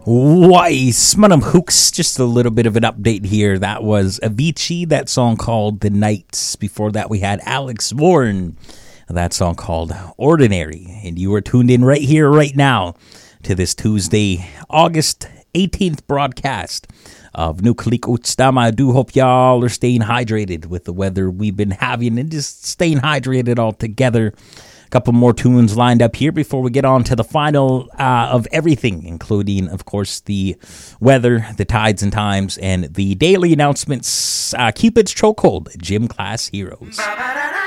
Weiss, Manam Hooks, just a little bit of an update here. That was Avicii, that song called The Nights. Before that, we had Alex Warren, that song called Ordinary. And you are tuned in right here, right now, to this Tuesday, August 18th broadcast of Nuklik Utstama. I do hope y'all are staying hydrated with the weather we've been having and just staying hydrated all together. A couple more tunes lined up here before we get on to the final of everything, including, of course, the weather, the tides and times, and the daily announcements. Cupid's Chokehold, Gym Class Heroes.